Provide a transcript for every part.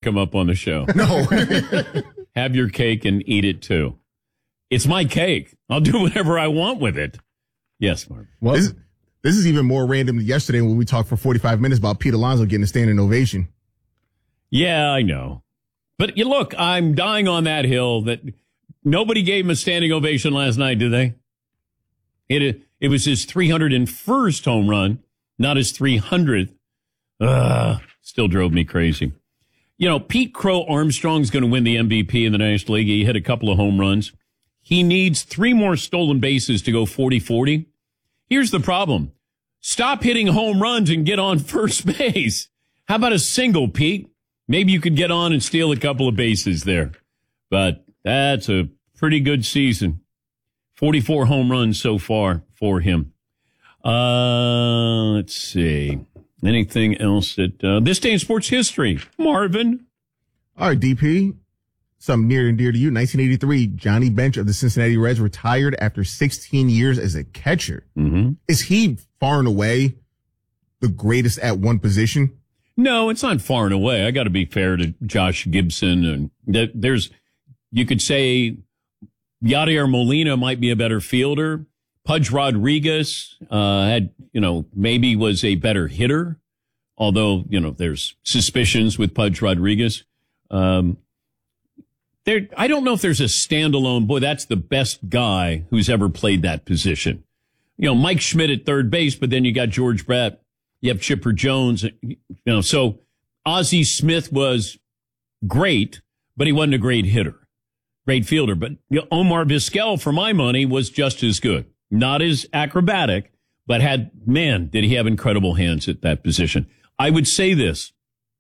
come up on the show. No. Have your cake and eat it, too. It's my cake. I'll do whatever I want with it. Yes, Mark. Well, this is even more random than yesterday when we talked for 45 minutes about Pete Alonso getting a standing ovation. Yeah, I know. But you look, I'm dying on that hill that nobody gave him a standing ovation last night, did they? It was his 301st home run, not his 300th. Still drove me crazy. You know, Pete Crow Armstrong's going to win the MVP in the National League. He hit a couple of home runs. He needs 3 more stolen bases to go 40-40. Here's the problem. Stop hitting home runs and get on first base. How about a single, Pete? Maybe you could get on and steal a couple of bases there. But that's a pretty good season. 44 home runs so far for him. Let's see. Anything else that this day in sports history? Marvin. All right, DP. Something near and dear to you. 1983, Johnny Bench of the Cincinnati Reds retired after 16 years as a catcher. Mm-hmm. Is he far and away the greatest at one position? No, it's not far and away. I got to be fair to Josh Gibson. And you could say Yadier Molina might be a better fielder. Pudge Rodriguez maybe was a better hitter, although, there's suspicions with Pudge Rodriguez. I don't know if there's a standalone, boy, that's the best guy who's ever played that position. Mike Schmidt at third base, but then you got George Brett. You have Chipper Jones, so Ozzie Smith was great, but he wasn't a great hitter, great fielder. But Omar Vizquel, for my money, was just as good. Not as acrobatic, but did he have incredible hands at that position. I would say this.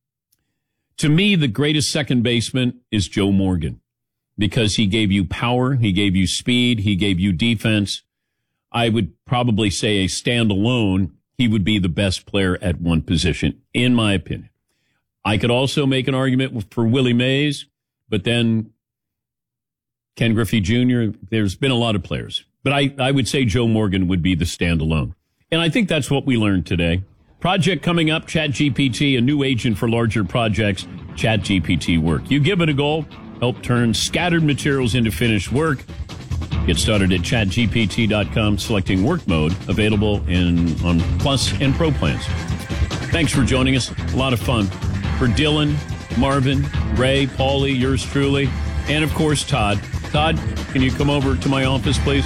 To me, the greatest second baseman is Joe Morgan because he gave you power, he gave you speed, he gave you defense. I would probably say a standalone, he would be the best player at one position, in my opinion. I could also make an argument for Willie Mays, but then Ken Griffey Jr., there's been a lot of players. But I would say Joe Morgan would be the standalone. And I think that's what we learned today. Project coming up, ChatGPT, a new agent for larger projects, ChatGPT Work. You give it a go, help turn scattered materials into finished work. Get started at chatgpt.com, selecting work mode, available on Plus and Pro plans. Thanks for joining us. A lot of fun. For Dylan, Marvin, Ray, Paulie, yours truly, and of course, Todd. Todd, can you come over to my office, please?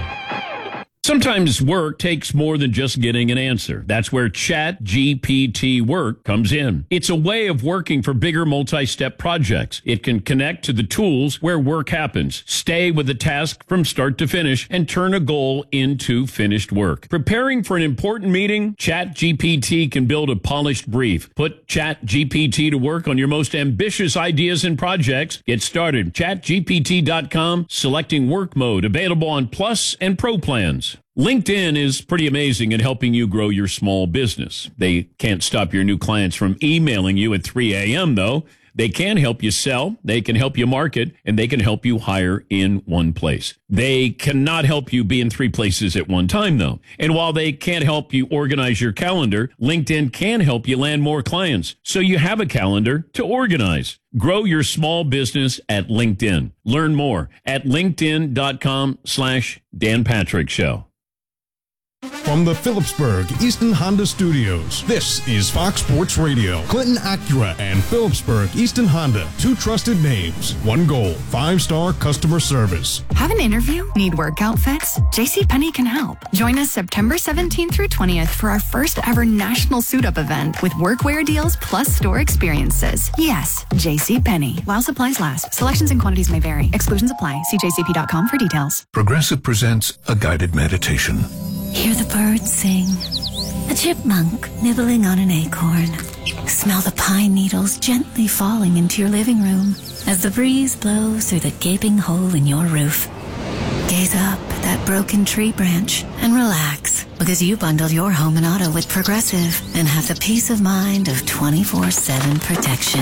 Sometimes work takes more than just getting an answer. That's where ChatGPT Work comes in. It's a way of working for bigger multi-step projects. It can connect to the tools where work happens, stay with the task from start to finish, and turn a goal into finished work. Preparing for an important meeting? ChatGPT can build a polished brief. Put ChatGPT to work on your most ambitious ideas and projects. Get started. ChatGPT.com, selecting work mode, available on Plus and Pro plans. LinkedIn is pretty amazing at helping you grow your small business. They can't stop your new clients from emailing you at 3 a.m., though. They can help you sell, they can help you market, and they can help you hire in one place. They cannot help you be in 3 places at one time, though. And while they can't help you organize your calendar, LinkedIn can help you land more clients, so you have a calendar to organize. Grow your small business at LinkedIn. Learn more at linkedin.com/Dan Patrick Show. From the Phillipsburg Easton Honda Studios, this is Fox Sports Radio. Clinton Acura and Phillipsburg Easton Honda, 2 trusted names, 1 goal, 5-star customer service. Have an interview? Need work outfits? JCPenney can help. Join us September 17th through 20th for our first ever national suit-up event with workwear deals plus store experiences. Yes, JCPenney. While supplies last. Selections and quantities may vary. Exclusions apply. See jcp.com for details. Progressive presents a guided meditation. Hear the birds sing, a chipmunk nibbling on an acorn. Smell the pine needles gently falling into your living room as the breeze blows through the gaping hole in your roof. Gaze up at that broken tree branch and relax because you bundled your home and auto with Progressive and have the peace of mind of 24/7 protection.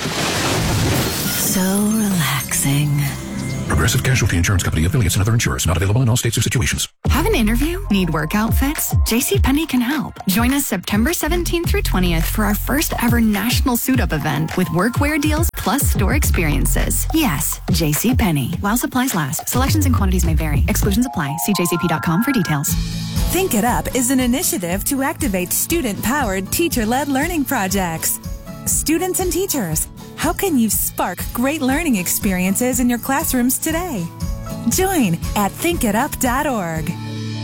So relaxing. Progressive Casualty Insurance Company, affiliates, and other insurers. Not available in all states or situations. Have an interview? Need work outfits? JCPenney can help. Join us September 17th through 20th for our first ever national suit-up event with workwear deals plus store experiences. Yes, JCPenney. While supplies last. Selections and quantities may vary. Exclusions apply. See jcp.com for details. Think It Up is an initiative to activate student-powered, teacher-led learning projects. Students and teachers, how can you spark great learning experiences in your classrooms today? Join at thinkitup.org.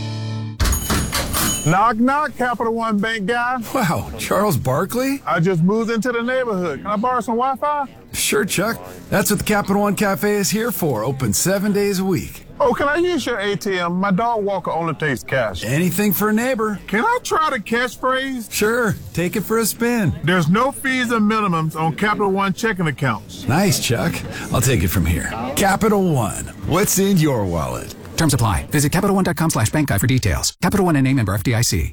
Knock, knock, Capital One Bank guy. Wow, Charles Barkley? I just moved into the neighborhood. Can I borrow some Wi-Fi? Sure, Chuck. That's what the Capital One Cafe is here for. Open 7 days a week. Oh, can I use your ATM? My dog walker only takes cash. Anything for a neighbor. Can I try the catchphrase? Sure, take it for a spin. There's no fees and minimums on Capital One checking accounts. Nice, Chuck. I'll take it from here. Capital One. What's in your wallet? Terms apply. Visit CapitalOne.com/bankguide for details. Capital One and a member FDIC.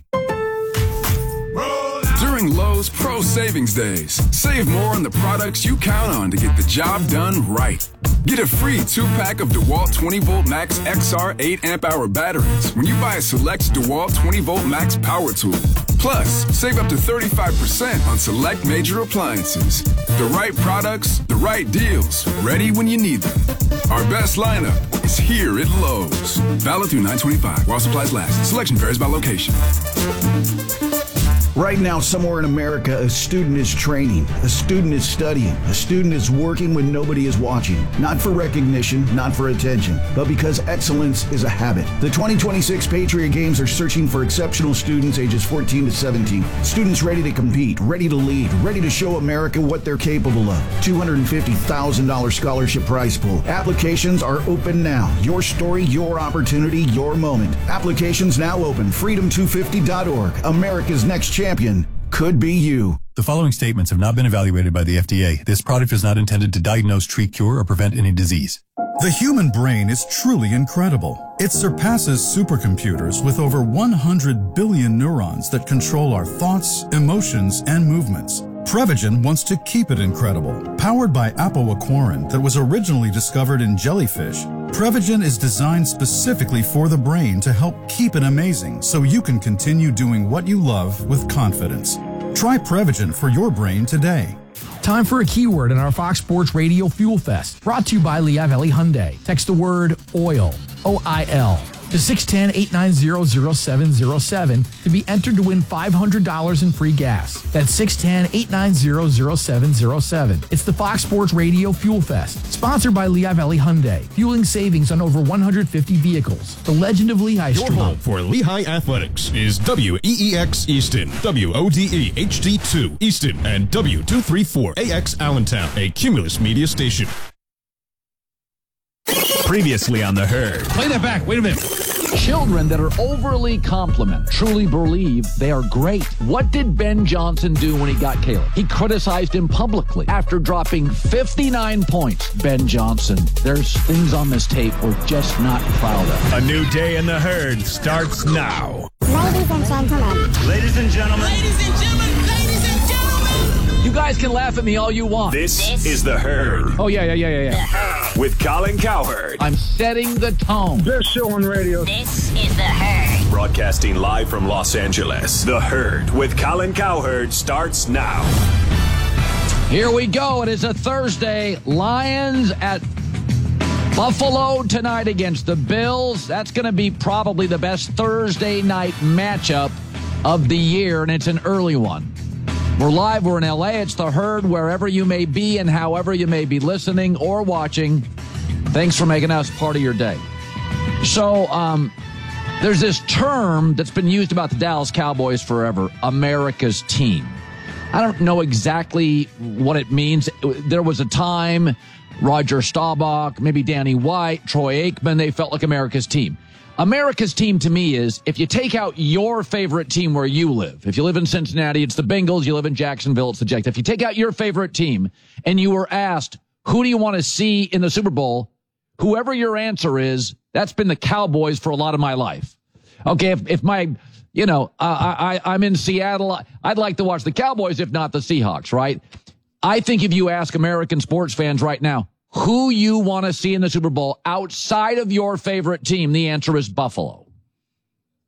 During Lowe's Pro Savings Days, save more on the products you count on to get the job done right. Get a free 2-pack of DeWalt 20-volt Max XR 8 amp-hour batteries when you buy a select DeWalt 20-volt Max power tool. Plus, save up to 35% on select major appliances. The right products, the right deals, ready when you need them. Our best lineup is here at Lowe's. Valid through 9/25 while supplies last. Selection varies by location. Right now, somewhere in America, a student is training, a student is studying, a student is working when nobody is watching. Not for recognition, not for attention, but because excellence is a habit. The 2026 Patriot Games are searching for exceptional students ages 14 to 17. Students ready to compete, ready to lead, ready to show America what they're capable of. $250,000 scholarship prize pool. Applications are open now. Your story, your opportunity, your moment. Applications now open. Freedom250.org. America's next champion could be you. The following statements have not been evaluated by the FDA. This product is not intended to diagnose, treat, cure, or prevent any disease. The human brain is truly incredible. It surpasses supercomputers with over 100 billion neurons that control our thoughts, emotions, and movements. Prevagen wants to keep it incredible. Powered by apoaquarin that was originally discovered in jellyfish, Prevagen is designed specifically for the brain to help keep it amazing so you can continue doing what you love with confidence. Try Prevagen for your brain today. Time for a keyword in our Fox Sports Radio Fuel Fest. Brought to you by Lehigh Valley Hyundai. Text the word OIL, O-I-L, to 610-890-0707 to be entered to win $500 in free gas. That's 610-890-0707. It's the Fox Sports Radio Fuel Fest, sponsored by Lehigh Valley Hyundai, fueling savings on over 150 vehicles. The legend of Lehigh Your Street. home for Lehigh Athletics is WEEX Easton, WODE HD2 Easton, and W234AX Allentown, a Cumulus Media station. Previously on The Herd. Play that back. Wait a minute. Children that are overly compliment truly believe they are great. What did Ben Johnson do when he got Caleb? He criticized him publicly after dropping 59 points. Ben Johnson, there's things on this tape we're just not proud of. A new day in The Herd starts now. Ladies and gentlemen. Ladies and gentlemen. Ladies and gentlemen. Ladies and gentlemen. You guys can laugh at me all you want. This is The Herd. Oh, yeah. The Herd. With Colin Cowherd. I'm setting the tone. Best show on radio. This is The Herd. Broadcasting live from Los Angeles. The Herd with Colin Cowherd starts now. Here we go. It is a Thursday. Lions at Buffalo tonight against the Bills. That's going to be probably the best Thursday night matchup of the year, and it's an early one. We're live. We're in L.A. It's The Herd, wherever you may be and however you may be listening or watching. Thanks for making us part of your day. So there's this term that's been used about the Dallas Cowboys forever, America's team. I don't know exactly what it means. There was a time, Roger Staubach, maybe Danny White, Troy Aikman, they felt like America's team. America's team to me is if you take out your favorite team where you live. If you live in Cincinnati, it's the Bengals. You live in Jacksonville, it's the Jets. If you take out your favorite team and you were asked, who do you want to see in the Super Bowl? Whoever your answer is, that's been the Cowboys for a lot of my life. Okay, if my, I'm in Seattle, I'd like to watch the Cowboys, if not the Seahawks, right? I think if you ask American sports fans right now, who you want to see in the Super Bowl outside of your favorite team, the answer is Buffalo.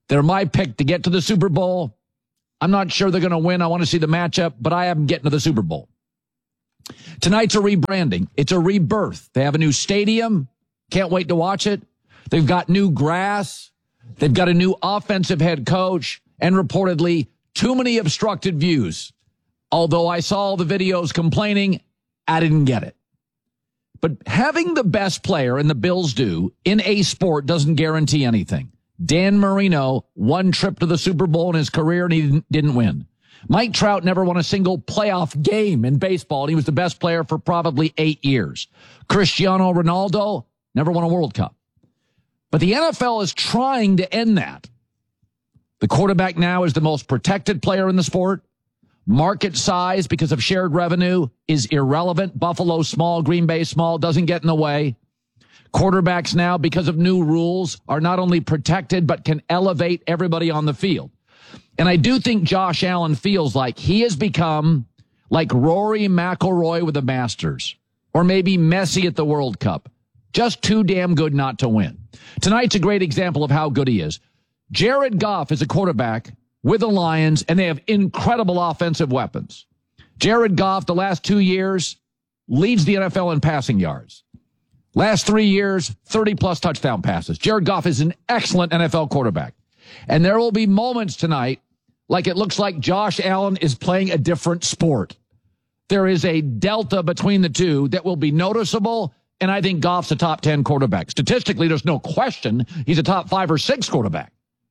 They're my pick to get to the Super Bowl. I'm not sure they're going to win. I want to see the matchup, but I am getting to the Super Bowl. Tonight's a rebranding. It's a rebirth. They have a new stadium. Can't wait to watch it. They've got new grass. They've got a new offensive head coach and reportedly too many obstructed views. Although I saw all the videos complaining, I didn't get it. But having the best player, and the Bills do, in a sport doesn't guarantee anything. Dan Marino, one trip to the Super Bowl in his career, and he didn't win. Mike Trout never won a single playoff game in baseball, and he was the best player for probably 8 years. Cristiano Ronaldo never won a World Cup. But the NFL is trying to end that. The quarterback now is the most protected player in the sport. Market size, because of shared revenue, is irrelevant. Buffalo small, Green Bay small, doesn't get in the way. Quarterbacks now, because of new rules, are not only protected, but can elevate everybody on the field. And I do think Josh Allen feels like he has become like Rory McIlroy with the Masters, or maybe Messi at the World Cup. Just too damn good not to win. Tonight's a great example of how good he is. Jared Goff is a quarterback with the Lions, and they have incredible offensive weapons. Jared Goff, the last 2 years, leads the NFL in passing yards. Last 3 years, 30-plus touchdown passes. Jared Goff is an excellent NFL quarterback. And there will be moments tonight like it looks like Josh Allen is playing a different sport. There is a delta between the two that will be noticeable, and I think Goff's a top 10 quarterback. Statistically, there's no question he's a top 5 or 6 quarterback.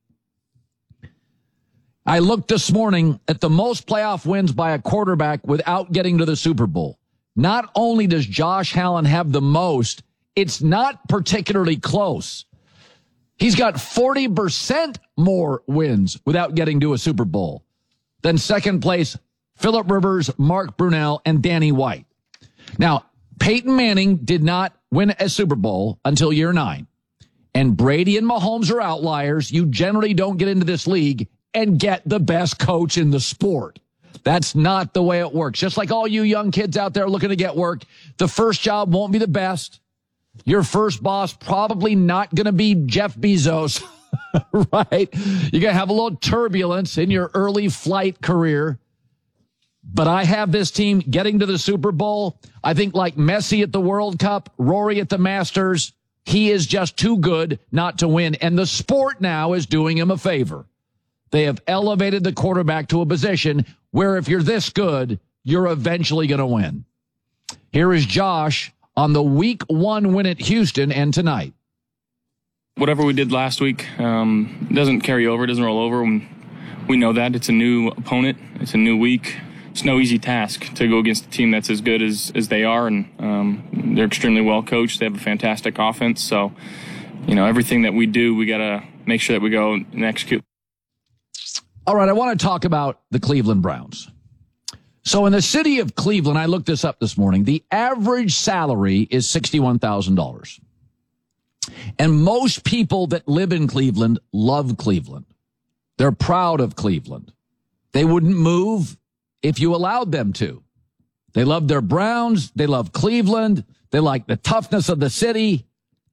I looked this morning at the most playoff wins by a quarterback without getting to the Super Bowl. Not only does Josh Allen have the most, it's not particularly close. He's got 40% more wins without getting to a Super Bowl than second place Phillip Rivers, Mark Brunell, and Danny White. Now, Peyton Manning did not win a Super Bowl until year 9. And Brady and Mahomes are outliers. You generally don't get into this league and get the best coach in the sport. That's not the way it works. Just like all you young kids out there looking to get work, the first job won't be the best. Your first boss probably not going to be Jeff Bezos, right? You're going to have a little turbulence in your early flight career. But I have this team getting to the Super Bowl. I think like Messi at the World Cup, Rory at the Masters, he is just too good not to win. And the sport now is doing him a favor. They have elevated the quarterback to a position where if you're this good, you're eventually going to win. Here is Josh on the Week 1 win at Houston and tonight. Whatever we did last week doesn't carry over, doesn't roll over. We know that. It's a new opponent. It's a new week. It's no easy task to go against a team that's as good as they are, and they're extremely well coached. They have a fantastic offense. So, everything that we do, we got to make sure that we go and execute. All right, I want to talk about the Cleveland Browns. So in the city of Cleveland, I looked this up this morning, the average salary is $61,000. And most people that live in Cleveland love Cleveland. They're proud of Cleveland. They wouldn't move if you allowed them to. They love their Browns. They love Cleveland. They like the toughness of the city.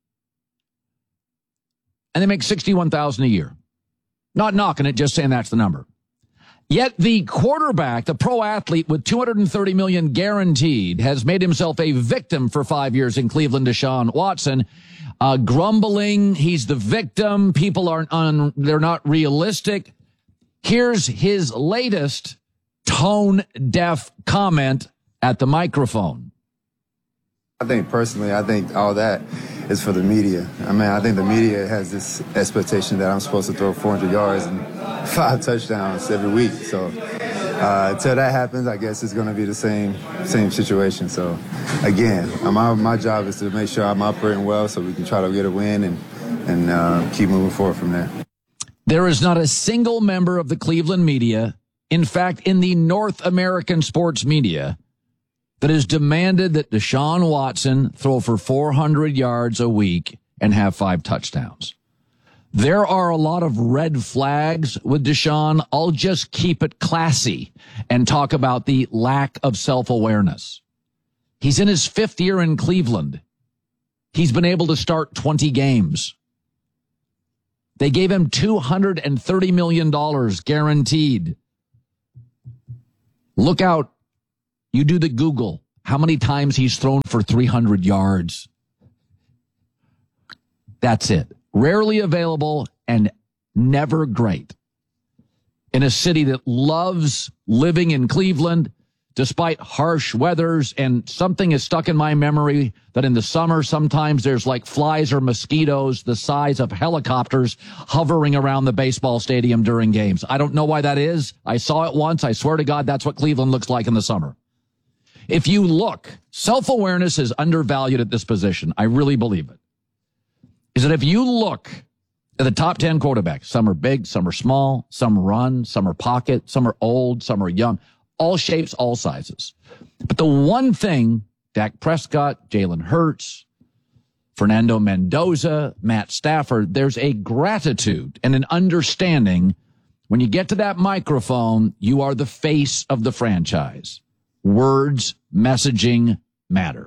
And they make $61,000 a year. Not knocking it, just saying that's the number. Yet the quarterback, the pro athlete with $230 million guaranteed, has made himself a victim for 5 years in Cleveland, Deshaun Watson. Grumbling, he's the victim. People they're not realistic. Here's his latest tone-deaf comment at the microphone. I think all that is for the media. I think the media has this expectation that I'm supposed to throw 400 yards and 5 touchdowns every week. So until that happens, I guess it's going to be the same situation. So again, my job is to make sure I'm operating well so we can try to get a win and keep moving forward from there. There is not a single member of the Cleveland media, in fact, in the North American sports media, that has demanded that Deshaun Watson throw for 400 yards a week and have 5 touchdowns. There are a lot of red flags with Deshaun. I'll just keep it classy and talk about the lack of self-awareness. He's in his 5th year in Cleveland. He's been able to start 20 games. They gave him $230 million guaranteed. Look out. You do the Google. How many times he's thrown for 300 yards? That's it. Rarely available and never great. In a city that loves living in Cleveland, despite harsh weathers, and something is stuck in my memory that in the summer, sometimes there's like flies or mosquitoes the size of helicopters hovering around the baseball stadium during games. I don't know why that is. I saw it once. I swear to God, that's what Cleveland looks like in the summer. If you look, self-awareness is undervalued at this position. I really believe it. Is that if you look at the top 10 quarterbacks, some are big, some are small, some run, some are pocket, some are old, some are young, all shapes, all sizes. But the one thing, Dak Prescott, Jalen Hurts, Fernando Mendoza, Matt Stafford, there's a gratitude and an understanding. When you get to that microphone, you are the face of the franchise. Words, messaging matter.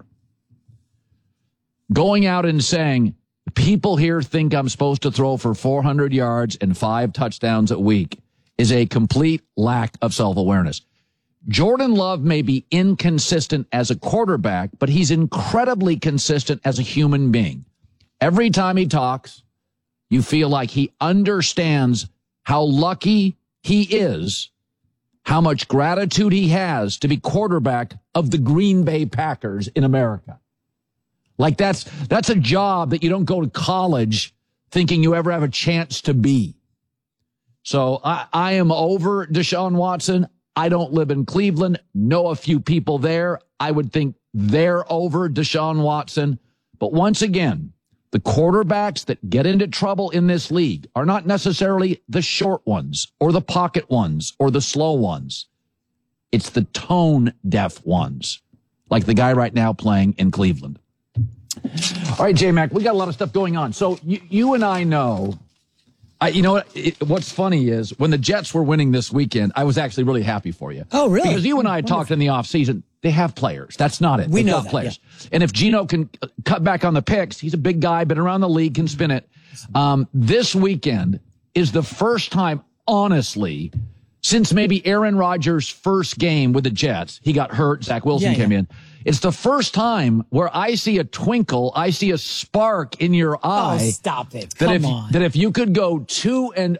Going out and saying, people here think I'm supposed to throw for 400 yards and 5 touchdowns a week is a complete lack of self-awareness. Jordan Love may be inconsistent as a quarterback, but he's incredibly consistent as a human being. Every time he talks, you feel like he understands how lucky he is, how much gratitude he has to be quarterback of the Green Bay Packers in America. Like that's a job that you don't go to college thinking you ever have a chance to be. So I am over Deshaun Watson. I don't live in Cleveland, know a few people there. I would think they're over Deshaun Watson. But once again, the quarterbacks that get into trouble in this league are not necessarily the short ones or the pocket ones or the slow ones. It's the tone-deaf ones, like the guy right now playing in Cleveland. All right, J-Mac, we got a lot of stuff going on. So you and I know, you know what? What's funny is when the Jets were winning this weekend, I was actually really happy for you. Oh, really? Because you and I talked in the offseason. They have players. That's not it. We know that, players. Yeah. And if Geno can cut back on the picks, he's a big guy, been around the league, can spin it. This weekend is the first time, honestly, since maybe Aaron Rodgers' first game with the Jets, he got hurt, Zach Wilson came in. It's the first time where I see a twinkle, I see a spark in your eye. Oh, stop it. Come on. That if you could go 2-0.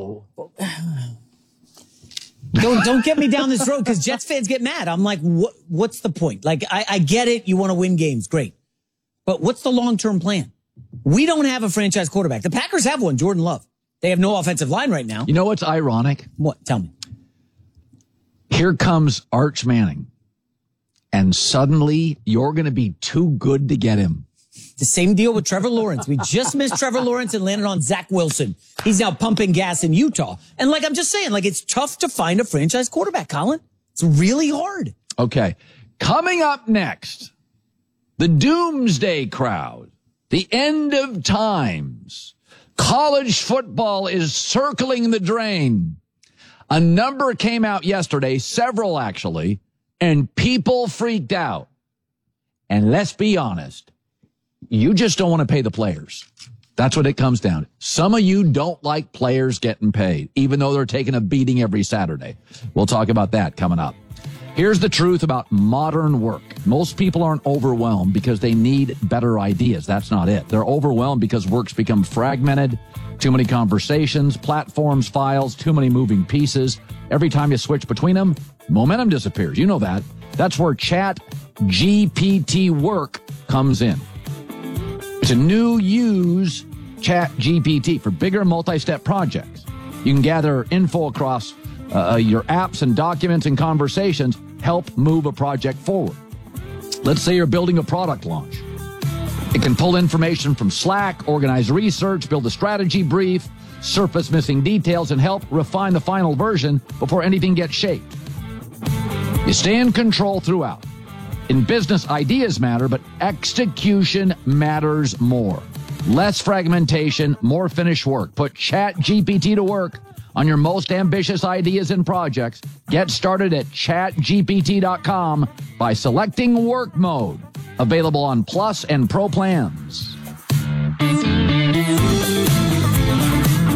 Don't get me down this road because Jets fans get mad. I'm like, what's the point? Like, I get it. You want to win games. Great. But what's the long-term plan? We don't have a franchise quarterback. The Packers have one, Jordan Love. They have no offensive line right now. You know what's ironic? What? Tell me. Here comes Arch Manning. And suddenly you're going to be too good to get him. The same deal with Trevor Lawrence. We just missed Trevor Lawrence and landed on Zach Wilson. He's now pumping gas in Utah. And like I'm just saying, like it's tough to find a franchise quarterback, Colin. It's really hard. Okay. Coming up next, the doomsday crowd, the end of times. College football is circling the drain. A number came out yesterday, several actually, and people freaked out. And let's be honest, you just don't want to pay the players. That's what it comes down to. Some of you don't like players getting paid, even though they're taking a beating every Saturday. We'll talk about that coming up. Here's the truth about modern work. Most people aren't overwhelmed because they need better ideas. That's not it. They're overwhelmed because work's become fragmented, too many conversations, platforms, files, too many moving pieces. Every time you switch between them, momentum disappears. You know that. That's where ChatGPT work comes in. To new use ChatGPT for bigger multi-step projects. You can gather info across your apps and documents and conversations, help move a project forward. Let's say you're building a product launch. It can pull information from Slack, organize research, build a strategy brief, surface missing details, and help refine the final version before anything gets shaped. You stay in control throughout. In business, ideas matter, but execution matters more. Less fragmentation, more finished work. Put ChatGPT to work on your most ambitious ideas and projects. Get started at chatgpt.com by selecting work mode. Available on Plus and Pro plans.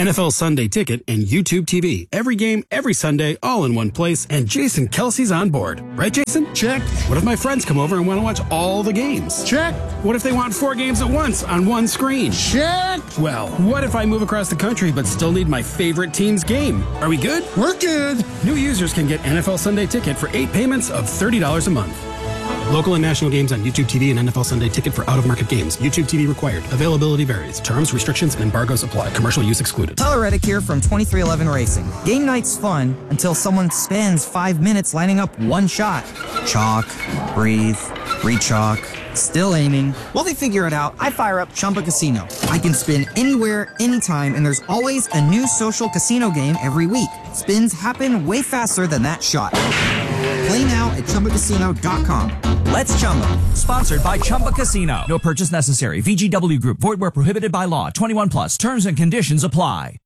NFL Sunday Ticket, and YouTube TV. Every game, every Sunday, all in one place, and Jason Kelsey's on board. Right, Jason? Check. What if my friends come over and want to watch all the games? Check. What if they want 4 games at once on one screen? Check. Well, what if I move across the country but still need my favorite team's game? Are we good? We're good. New users can get NFL Sunday Ticket for 8 payments of $30 a month. Local and national games on YouTube TV and NFL Sunday Ticket for out-of-market games. YouTube TV required. Availability varies. Terms, restrictions, and embargoes apply. Commercial use excluded. Tyler Reddick here from 2311 Racing. Game night's fun until someone spends 5 minutes lining up one shot. Chalk, breathe, re-chalk, still aiming. While they figure it out, I fire up Chumba Casino. I can spin anywhere, anytime, and there's always a new social casino game every week. Spins happen way faster than that shot. Play now at ChumbaCasino.com. Let's Chumba. Sponsored by Chumba Casino. No purchase necessary. VGW Group. Void where prohibited by law. 21 plus. Terms and conditions apply.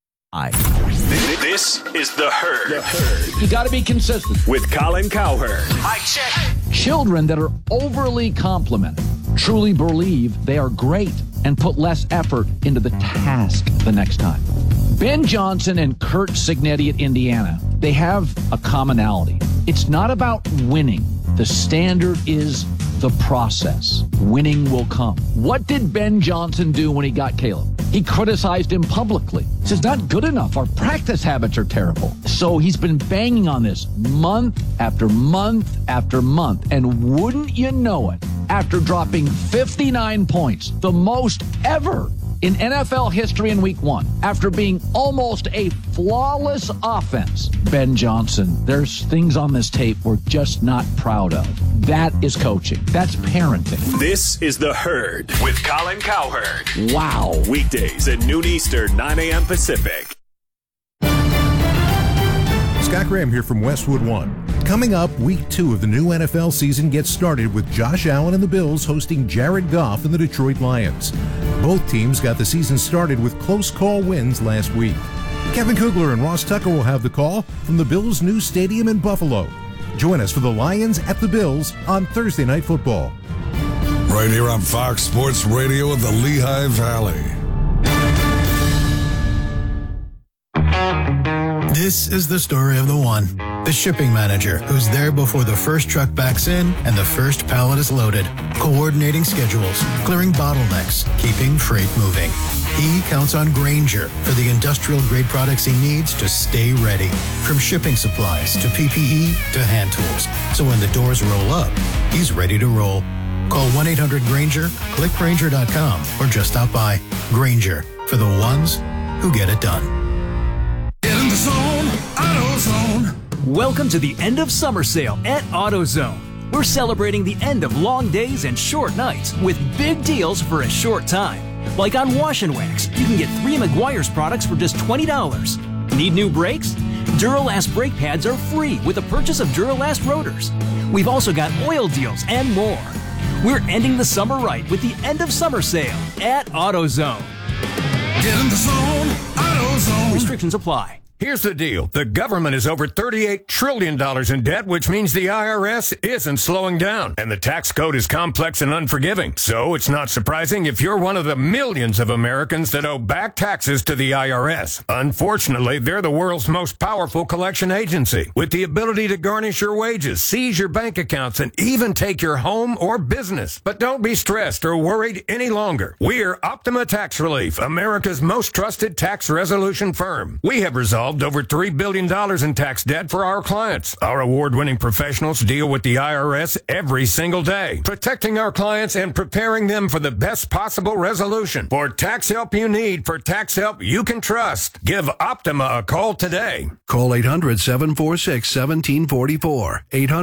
This is The Herd. You got to be consistent. With Colin Cowherd. I check. Children that are overly complimented truly believe they are great and put less effort into the task the next time. Ben Johnson and Kurt Signetti at Indiana, they have a commonality. It's not about winning. The standard is the process. Winning will come. What did Ben Johnson do when he got Caleb? He criticized him publicly. He says, not good enough. Our practice habits are terrible. So he's been banging on this month after month after month. And wouldn't you know it, after dropping 59 points, the most ever in NFL history in week 1, after being almost a flawless offense, Ben Johnson, there's things on this tape we're just not proud of. That is coaching. That's parenting. This is The Herd with Colin Cowherd. Wow. Weekdays at noon Eastern, 9 a.m. Pacific. Scott Graham here from Westwood One. Coming up, week 2 of the new NFL season gets started with Josh Allen and the Bills hosting Jared Goff and the Detroit Lions. Both teams got the season started with close call wins last week. Kevin Kugler and Ross Tucker will have the call from the Bills' new stadium in Buffalo. Join us for the Lions at the Bills on Thursday Night Football. Right here on Fox Sports Radio of the Lehigh Valley. This is the story of the one, the shipping manager who's there before the first truck backs in and the first pallet is loaded, coordinating schedules, clearing bottlenecks, keeping freight moving. He counts on Grainger for the industrial-grade products he needs to stay ready, from shipping supplies to PPE to hand tools. So when the doors roll up, he's ready to roll. Call 1-800-GRAINGER, click Grainger.com, or just stop by. Grainger, for the ones who get it done. Get in the zone, AutoZone. Welcome to the end of summer sale at AutoZone. We're celebrating the end of long days and short nights with big deals for a short time. Like on Wash and Wax, you can get 3 Meguiar's products for just $20. Need new brakes? Duralast brake pads are free with the purchase of Duralast rotors. We've also got oil deals and more. We're ending the summer right with the end of summer sale at AutoZone. Get in the zone, AutoZone. Restrictions apply. Here's the deal. The government is over $38 trillion in debt, which means the IRS isn't slowing down. And the tax code is complex and unforgiving. So it's not surprising if you're one of the millions of Americans that owe back taxes to the IRS. Unfortunately, they're the world's most powerful collection agency, with the ability to garnish your wages, seize your bank accounts, and even take your home or business. But don't be stressed or worried any longer. We're Optima Tax Relief, America's most trusted tax resolution firm. We have resolved over $3 billion in tax debt for our clients. Our award-winning professionals deal with the IRS every single day, protecting our clients and preparing them for the best possible resolution. For tax help you need, for tax help you can trust, give Optima a call today. Call 800-746-1744.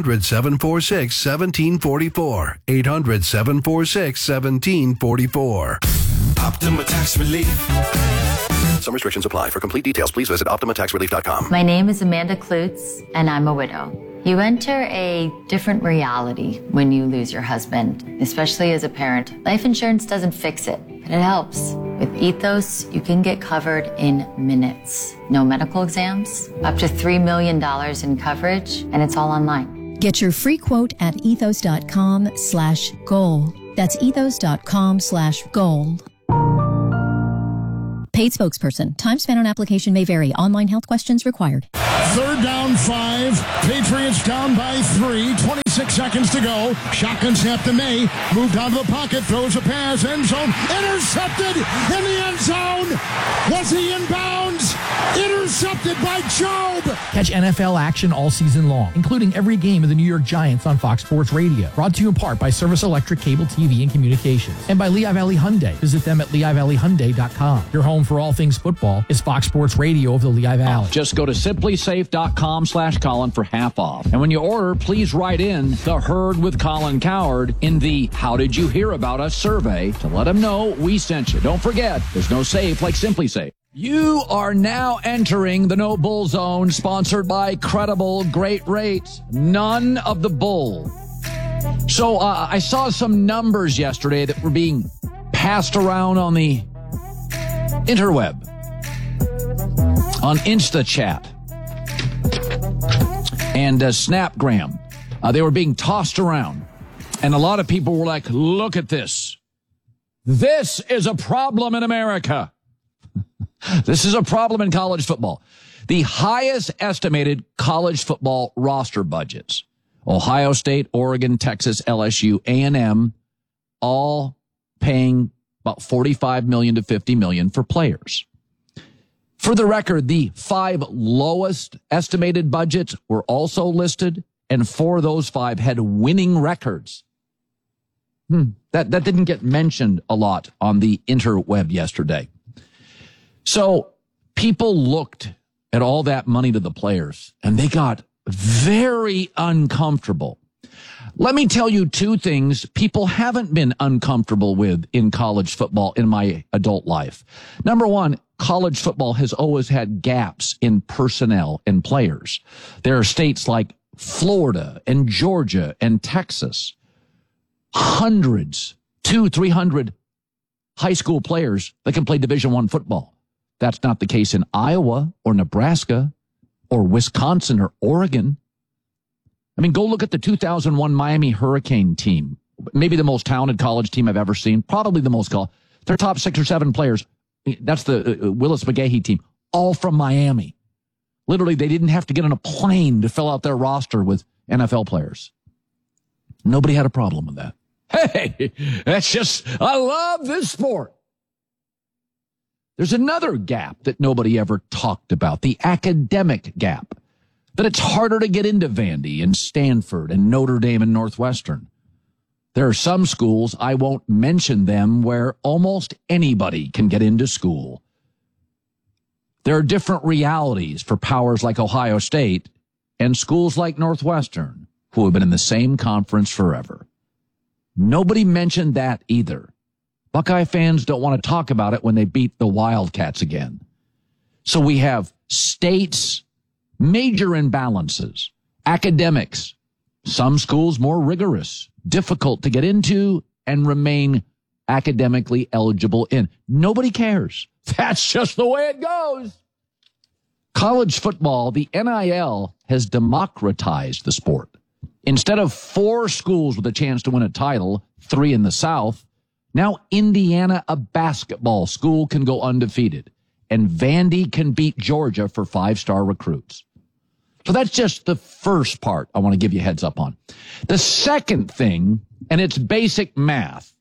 800-746-1744. 800-746-1744. Optima Tax Relief. Some restrictions apply. For complete details, please visit OptimaTaxRelief.com. My name is Amanda Klutz, and I'm a widow. You enter a different reality when you lose your husband, especially as a parent. Life insurance doesn't fix it, but it helps. With Ethos, you can get covered in minutes. No medical exams, up to $3 million in coverage, and it's all online. Get your free quote at ethos.com/goal. That's ethos.com/goal. Paid spokesperson. Time spent on application may vary. Online health questions required. 3rd down 5. Patriots down by 3. 26 seconds to go. Shotgun snap to May. Moved out of the pocket. Throws a pass. End zone. Intercepted in the end zone. Was he in bounds? Intercepted by Job. Catch NFL action all season long, including every game of the New York Giants on Fox Sports Radio. Brought to you in part by Service Electric Cable TV and Communications. And by Lehigh Valley Hyundai. Visit them at LehighValleyHyundai.com. Your home for all things football is Fox Sports Radio of the Lehigh Valley. Just go to simplysafe.com/Colin for half off. And when you order, please write in The Herd with Colin Cowherd in the How Did You Hear About Us survey to let them know we sent you. Don't forget, there's no safe like Simply Safe. You are now entering the No Bull Zone, sponsored by Credible Great Rates. None of the bull. So I saw some numbers yesterday that were being passed around on the interweb, on InstaChat and Snapgram. They were being tossed around. And a lot of people were like, look at this. This is a problem in America. This is a problem in college football. The highest estimated college football roster budgets, Ohio State, Oregon, Texas, LSU, A&M, all paying about $45 million to $50 million for players. For the record, the 5 lowest estimated budgets were also listed, and 4 of those 5 had winning records. That didn't get mentioned a lot on the interweb yesterday. So people looked at all that money to the players, and they got very uncomfortable. Let me tell you 2 things people haven't been uncomfortable with in college football in my adult life. Number 1, college football has always had gaps in personnel and players. There are states like Florida and Georgia and Texas, hundreds, 200-300 high school players that can play Division I football. That's not the case in Iowa or Nebraska or Wisconsin or Oregon. I mean, go look at the 2001 Miami Hurricane team. Maybe the most talented college team I've ever seen. Probably the most called. Their top 6 or 7 players, that's the Willis McGahee team, all from Miami. Literally, they didn't have to get on a plane to fill out their roster with NFL players. Nobody had a problem with that. Hey, that's just, I love this sport. There's another gap that nobody ever talked about, the academic gap, that it's harder to get into Vandy and Stanford and Notre Dame and Northwestern. There are some schools, I won't mention them, where almost anybody can get into school. There are different realities for powers like Ohio State and schools like Northwestern, who have been in the same conference forever. Nobody mentioned that either. Buckeye fans don't want to talk about it when they beat the Wildcats again. So we have states, major imbalances, academics, some schools more rigorous, difficult to get into and remain academically eligible in. Nobody cares. That's just the way it goes. College football, the NIL, has democratized the sport. Instead of 4 schools with a chance to win a title, 3 in the South, now Indiana, a basketball school, can go undefeated. And Vandy can beat Georgia for 5-star recruits. So that's just the first part I want to give you a heads up on. The second thing, and it's basic math,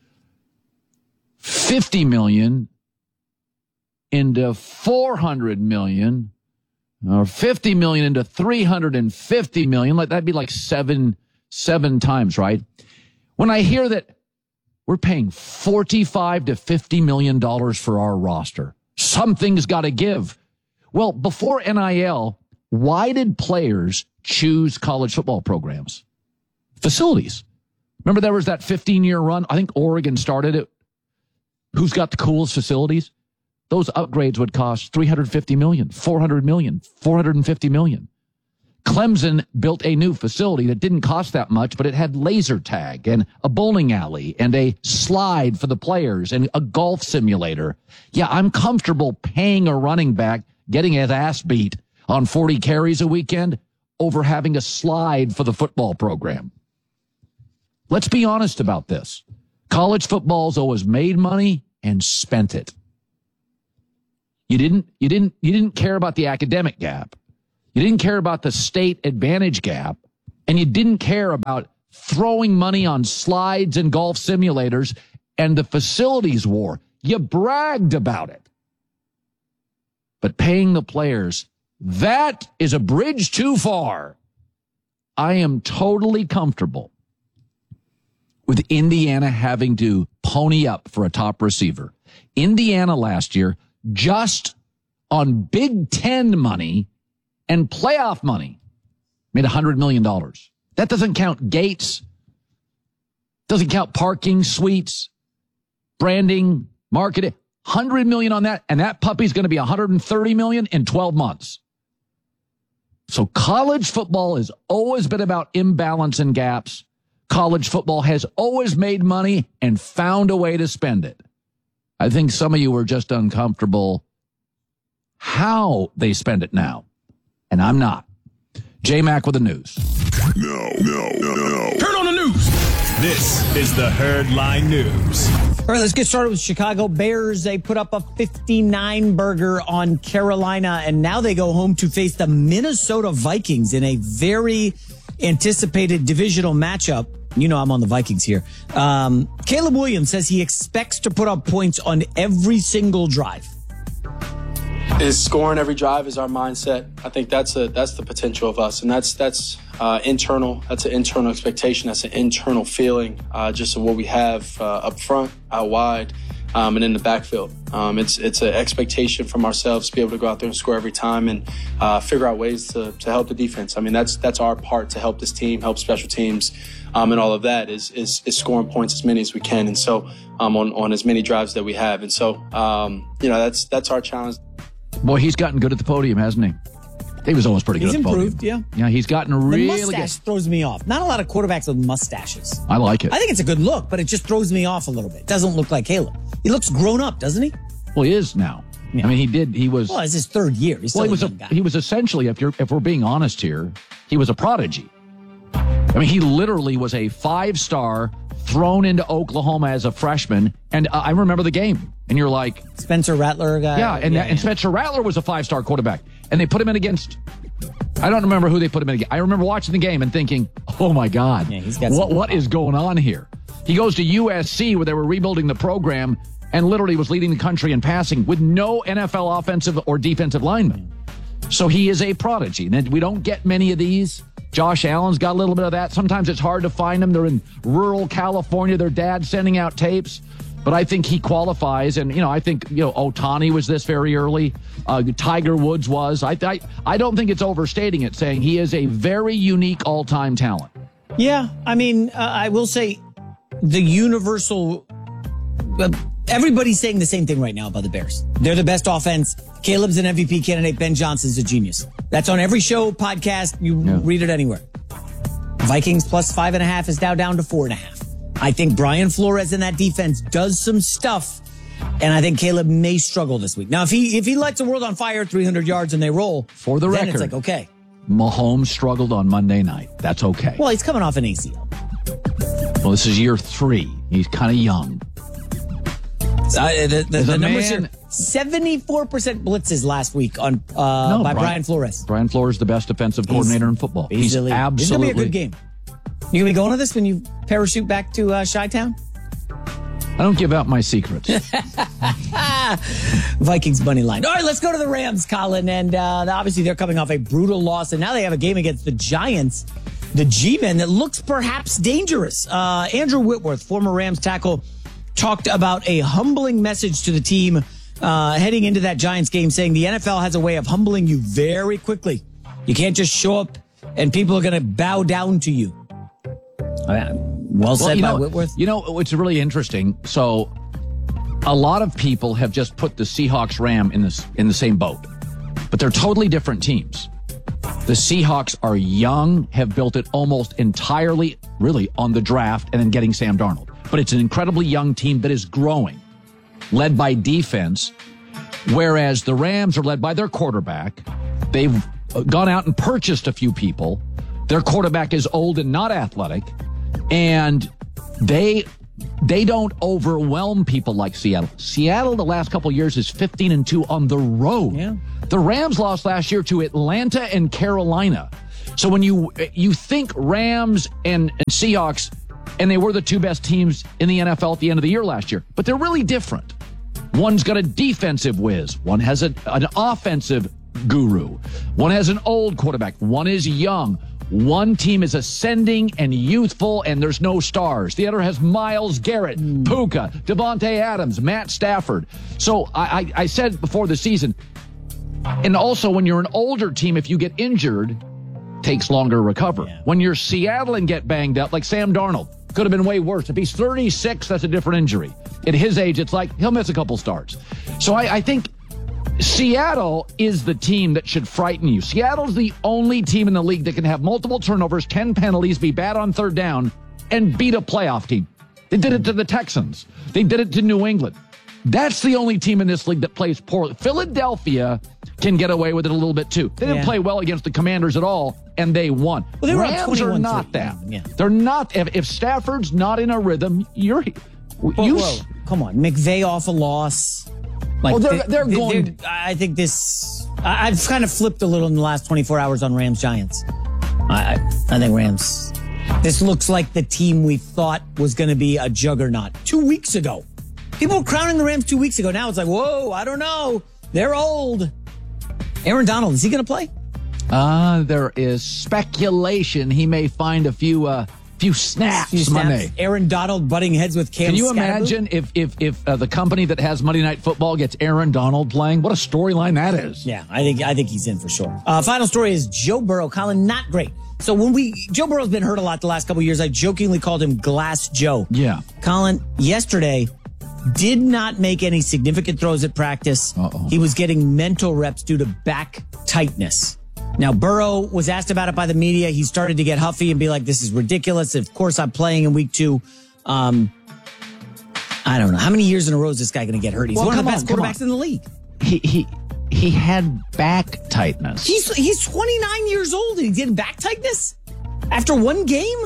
50 million into 400 million, or 50 million into 350 million, that'd be like seven times, right? When I hear that we're paying $45 to $50 million for our roster, something's got to give. Well, before NIL, why did players choose college football programs? Facilities. Remember there was that 15-year run? I think Oregon started it. Who's got the coolest facilities? Those upgrades would cost $350 million, $400 million, $450 million. Clemson built a new facility that didn't cost that much, but it had laser tag and a bowling alley and a slide for the players and a golf simulator. Yeah, I'm comfortable paying a running back, getting his ass beat on 40 carries a weekend over having a slide for the football program. Let's be honest about this. College football's always made money and spent it. You didn't care about the academic gap. You didn't care about the state advantage gap, and you didn't care about throwing money on slides and golf simulators and the facilities war. You bragged about it. But paying the players, that is a bridge too far. I am totally comfortable with Indiana having to pony up for a top receiver. Indiana last year, just on Big Ten money and playoff money, made $100 million. That doesn't count gates, doesn't count parking, suites, branding, marketing. $100 million on that, and that puppy's going to be $130 million in 12 months. So college football has always been about imbalance and gaps. College football has always made money and found a way to spend it. I think some of you are just uncomfortable how they spend it now, and I'm not. J-Mac with the news. No. Turn on the news. This is the Herd Line News. All right, let's get started with Chicago Bears. They put up a 59-burger on Carolina, and now they go home to face the Minnesota Vikings in a very anticipated divisional matchup. You know I'm on the Vikings here. Caleb Williams says he expects to put up points on every single drive. Is scoring every drive is our mindset. I think that's the potential of us, and that's internal. That's an internal expectation. That's an internal feeling, just of what we have up front, out wide, and in the backfield. It's an expectation from ourselves to be able to go out there and score every time and figure out ways to help the defense. I mean, that's our part to help this team, help special teams, and all of that is scoring points as many as we can, and so on as many drives that we have, and so that's our challenge. Boy, he's gotten good at the podium, hasn't he? He was always pretty good at the podium. He's improved, Yeah, he's gotten really good. The mustache throws me off. Not a lot of quarterbacks with mustaches. I like it. I think it's a good look, but it just throws me off a little bit. Doesn't look like Caleb. He looks grown up, doesn't he? Well, he is now. Yeah. I mean, he was. Well, it's his third year. He's still a young guy. He was essentially, if we're being honest here, he was a prodigy. I mean, he literally was a 5-star thrown into Oklahoma as a freshman. And I remember the game. And you're like... Spencer Rattler guy? Yeah, and Spencer Rattler was a 5-star quarterback. And they put him in against... I don't remember who they put him in against. I remember watching the game and thinking, oh, my God, what is going on here? He goes to USC where they were rebuilding the program and literally was leading the country in passing with no NFL offensive or defensive linemen. So he is a prodigy. And we don't get many of these. Josh Allen's got a little bit of that. Sometimes it's hard to find them. They're in rural California. Their dad's sending out tapes. But I think he qualifies. And, I think, Ohtani was this very early. Tiger Woods was. I don't think it's overstating it saying he is a very unique all-time talent. Yeah. I mean, I will say the universal... everybody's saying the same thing right now about the Bears. They're the best offense. Caleb's an MVP candidate. Ben Johnson's a genius. That's on every show, podcast. You read it anywhere. Vikings plus 5.5 is now down to 4.5. I think Brian Flores in that defense does some stuff, and I think Caleb may struggle this week. Now, if he lights the world on fire, 300 yards, and they roll, for the record, it's like, okay. Mahomes struggled on Monday night. That's okay. Well, he's coming off an ACL. Well, this is year 3. He's kind of young. The numbers here, 74% blitzes last week on by Brian Flores. Brian Flores, the best defensive coordinator in football. He's absolutely. This is going to be a good game. You going to be going to this when you parachute back to Chi-Town? I don't give out my secrets. Vikings money line. All right, let's go to the Rams, Colin. And obviously they're coming off a brutal loss, and now they have a game against the Giants, the G-Men, that looks perhaps dangerous. Andrew Whitworth, former Rams tackle, talked about a humbling message to the team heading into that Giants game, saying the NFL has a way of humbling you very quickly. You can't just show up and people are going to bow down to you. Well said by Whitworth. It's really interesting. So a lot of people have just put the Seahawks Ram in the same boat, but they're totally different teams. The Seahawks are young, have built it almost entirely really on the draft and then getting Sam Darnold. But it's an incredibly young team that is growing, led by defense, whereas the Rams are led by their quarterback. They've gone out and purchased a few people. Their quarterback is old and not athletic, and they they don't overwhelm people like Seattle. Seattle, the last couple of years, is 15-2 on the road. Yeah. The Rams lost last year to Atlanta and Carolina. So when you think Rams and Seahawks, and they were the two best teams in the NFL at the end of the year last year, but they're really different. One's got a defensive whiz. One has an offensive guru. One has an old quarterback. One is young. One team is ascending and youthful, and there's no stars. The other has Myles Garrett, Puka, Devontae Adams, Matt Stafford. So I said before the season, and also when you're an older team, if you get injured, takes longer to recover. Yeah. When you're Seattle and get banged up, like Sam Darnold, could have been way worse. If he's 36, that's a different injury. At his age, it's like he'll miss a couple starts. So I think Seattle is the team that should frighten you. Seattle's the only team in the league that can have multiple turnovers, 10 penalties, be bad on third down, and beat a playoff team. They did it to the Texans. They did it to New England. That's the only team in this league that plays poorly. Philadelphia can get away with it a little bit, too. They didn't play well against the Commanders at all, and they won. Well, they were Rams are not that. Yeah. They're not. If Stafford's not in a rhythm, whoa, come on. McVay off a loss. Like, they're going. I think this. I've kind of flipped a little in the last 24 hours on Rams Giants. I think Rams. This looks like the team we thought was going to be a juggernaut 2 weeks ago. People were crowning the Rams 2 weeks ago. Now it's like, whoa, I don't know. They're old. Aaron Donald, is he going to play? There is speculation he may find a few snaps Monday. Aaron Donald butting heads with Cam. Can you Scatterbo? imagine if the company that has Monday Night Football gets Aaron Donald playing? What a storyline that is. Yeah, I think he's in for sure. Final story is Joe Burrow. Colin, not great. So Joe Burrow's been hurt a lot the last couple of years. I jokingly called him Glass Joe. Yeah. Colin, yesterday, did not make any significant throws at practice. Uh-oh. He was getting mental reps due to back tightness. Now, Burrow was asked about it by the media. He started to get huffy and be like, this is ridiculous. Of course, I'm playing in week 2. I don't know. How many years in a row is this guy going to get hurt? He's one of the best quarterbacks in the league. He had back tightness. He's 29 years old and he did back tightness after one game?